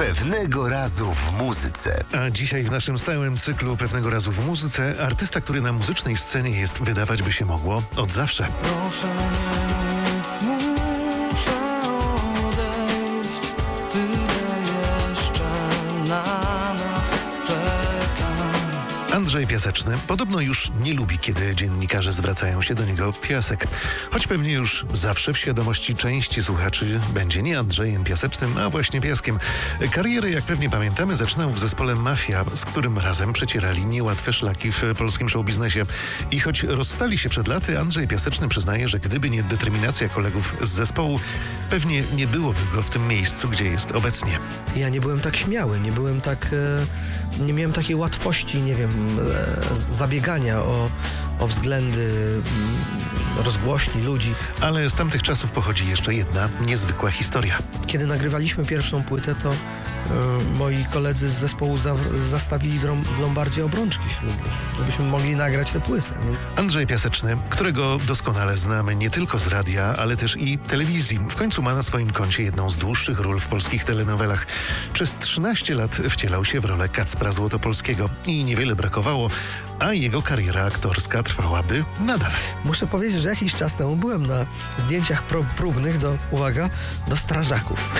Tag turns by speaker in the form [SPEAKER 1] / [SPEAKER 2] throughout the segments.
[SPEAKER 1] Pewnego razu w muzyce.
[SPEAKER 2] A dzisiaj w naszym stałym cyklu Pewnego razu w muzyce artysta, który na muzycznej scenie jest, wydawać by się mogło, od zawsze.
[SPEAKER 3] Proszę nie mów, muszę odejść. Tyle jeszcze na nas czeka.
[SPEAKER 2] Andrzej Piaseczny podobno już nie lubi, kiedy dziennikarze zwracają się do niego Piasek. Choć pewnie już zawsze w świadomości części słuchaczy będzie nie Andrzejem Piasecznym, a właśnie Piaskiem. Karierę, jak pewnie pamiętamy, zaczynał w zespole Mafia, z którym razem przecierali niełatwe szlaki w polskim showbiznesie. I choć rozstali się przed laty, Andrzej Piaseczny przyznaje, że gdyby nie determinacja kolegów z zespołu, pewnie nie byłoby go w tym miejscu, gdzie jest obecnie.
[SPEAKER 4] Ja nie byłem tak śmiały, nie miałem takiej łatwości, zabiegania o względy rozgłośni ludzi.
[SPEAKER 2] Ale z tamtych czasów pochodzi jeszcze jedna niezwykła historia.
[SPEAKER 4] Kiedy nagrywaliśmy pierwszą płytę, to moi koledzy z zespołu zastawili w Lombardzie obrączki ślubne, żebyśmy mogli nagrać tę płytę.
[SPEAKER 2] Andrzej Piaseczny, którego doskonale znamy nie tylko z radia, ale też i telewizji, w końcu ma na swoim koncie jedną z dłuższych ról w polskich telenowelach. Przez 13 lat wcielał się w rolę Kacpra Złotopolskiego i niewiele brakowało, a jego kariera aktorska trwałaby nadal.
[SPEAKER 4] Muszę powiedzieć, że jakiś czas temu byłem na zdjęciach próbnych do strażaków.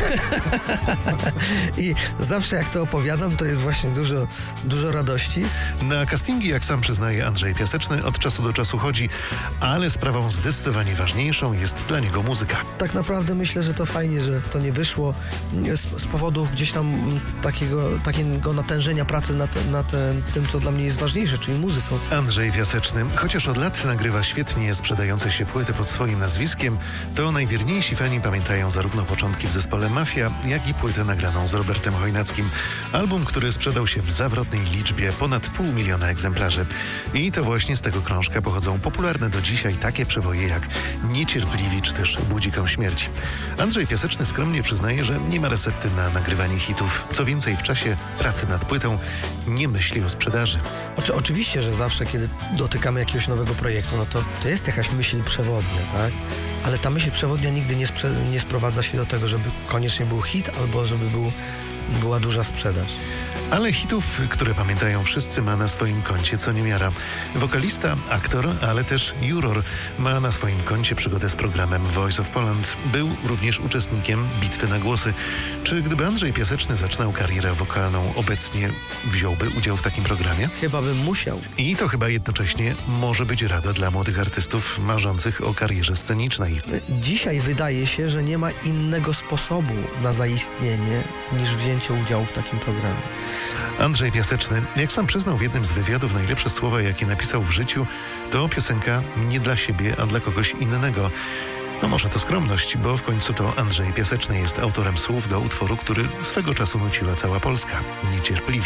[SPEAKER 4] I zawsze jak to opowiadam, to jest właśnie dużo radości.
[SPEAKER 2] Na castingi, jak sam przyznaje Andrzej Piaseczny, od czasu do czasu chodzi, ale sprawą zdecydowanie ważniejszą jest dla niego muzyka.
[SPEAKER 4] Tak naprawdę myślę, że to fajnie, że to nie wyszło z powodu gdzieś tam takiego natężenia pracy nad tym, co dla mnie jest ważniejsze, czyli muzyką.
[SPEAKER 2] Andrzej Piaseczny, chociaż od lat nagrywa świetnie sprzedające się płyty pod swoim nazwiskiem, to najwierniejsi fani pamiętają zarówno początki w zespole Mafia, jak i płytę nagraną z Robertem Chojnackim. Album, który sprzedał się w zawrotnej liczbie ponad 500 000 egzemplarzy. I to właśnie z tego krążka pochodzą popularne do dzisiaj takie przeboje jak Niecierpliwi czy też Budzikom śmierci. Andrzej Piaseczny skromnie przyznaje, że nie ma recepty na nagrywanie hitów. Co więcej, w czasie pracy nad płytą nie myśli o sprzedaży.
[SPEAKER 4] Oczywiście, że zawsze, kiedy dotykamy jakiegoś nowego projektu, no to jest jakaś myśl przewodnia, tak? Ale ta myśl przewodnia nigdy nie sprowadza się do tego, żeby koniecznie był hit albo żeby była duża sprzedaż.
[SPEAKER 2] Ale hitów, które pamiętają wszyscy, ma na swoim koncie co niemiara. Wokalista, aktor, ale też juror ma na swoim koncie przygodę z programem Voice of Poland. Był również uczestnikiem Bitwy na głosy. Czy gdyby Andrzej Piaseczny zaczynał karierę wokalną obecnie, wziąłby udział w takim programie?
[SPEAKER 4] Chyba bym musiał.
[SPEAKER 2] I to chyba jednocześnie może być rada dla młodych artystów marzących o karierze scenicznej.
[SPEAKER 4] Dzisiaj wydaje się, że nie ma innego sposobu na zaistnienie niż wzięcie udziału w takim programie.
[SPEAKER 2] Andrzej Piaseczny, jak sam przyznał w jednym z wywiadów, najlepsze słowa, jakie napisał w życiu, to piosenka nie dla siebie, a dla kogoś innego. No może to skromność, bo w końcu to Andrzej Piaseczny jest autorem słów do utworu, który swego czasu nuciła cała Polska. Niecierpliwi.